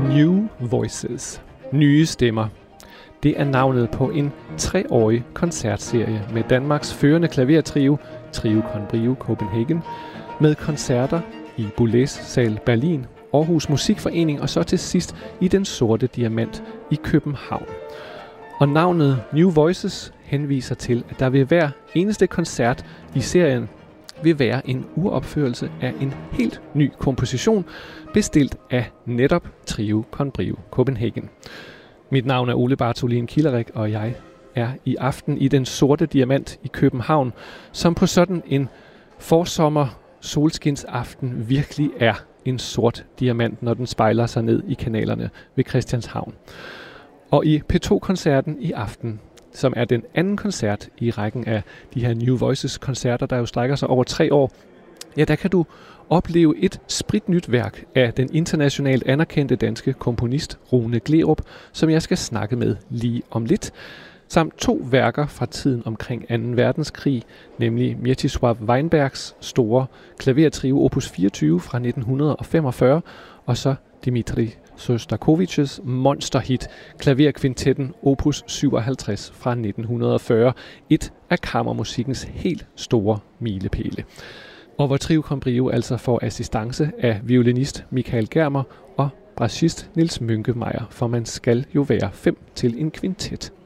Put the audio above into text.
New Voices. Nye stemmer. Det er navnet på en 3-årig koncertserie med Danmarks førende klavertrio, Trio con Brio Copenhagen, med koncerter i Boulez Sal Berlin, Aarhus Musikforening og så til sidst i Den Sorte Diamant i København. Og navnet New Voices henviser til, at der ved hver eneste koncert i serien vil være en uropførelse af en helt ny komposition, bestilt af netop Trio con Brio Copenhagen. Mit navn er Ole Bartholin Kilderik, og jeg er i aften i Den Sorte Diamant i København, som på sådan en forsommer solskinsaften virkelig er en sort diamant, når den spejler sig ned i kanalerne ved Christianshavn. Og i P2-koncerten i aften, som er den anden koncert i rækken af de her New Voices-koncerter, der jo strækker sig over 3 år, ja, der kan du opleve et spritnyt værk af den internationalt anerkendte danske komponist Rune Gleerup, som jeg skal snakke med lige om lidt, samt 2 værker fra tiden omkring 2. verdenskrig, nemlig Mieczysław Weinbergs store klavertrio opus 24 fra 1945, og så Dmitri Sjostakovitjs monsterhit klaverkvintetten opus 57 fra 1940, et af kammermusikkens helt store milepæle. Og hvor Trio con Brio altså får assistance af violinist Michael Germer og bratschist Niels Münkemeyer, for man skal jo være 5 til en kvintet.